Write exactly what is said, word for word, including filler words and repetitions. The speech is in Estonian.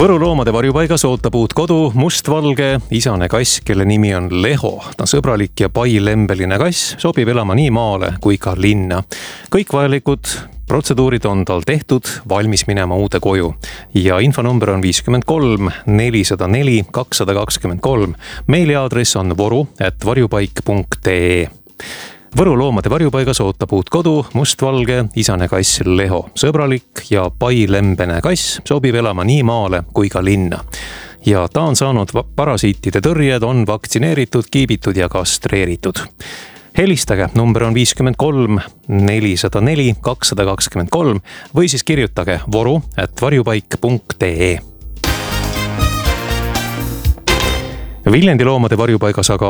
Võru loomade varjupaigas ootab uut kodu mustvalge isane kass, kelle nimi on Leho. Ta on sõbralik ja pailembeline kass, sobib elama nii maale kui ka linna. Kõik vajalikud protseduurid on tal tehtud, valmis minema uude koju. Ja infonumber on viiskümmend kolm nelisada neli kakssada kakskümmend kolm. Meiliaadress on voru at varjupaik punkt ee. Võru loomade varjupaigas ootab uut kodu mustvalge isane kass Leho. Sõbralik ja pailembene kass, sobib elama nii maale kui ka linna. Ja ta on saanud parasiitide tõrjed, on vaktsineeritud, kiibitud ja kastreeritud. Helistage, number on viiskümmend kolm nelisada neli kakssada kakskümmend kolm või siis kirjutage voru at varjupaik punkt ee. Viljandi loomade varjupaigas aga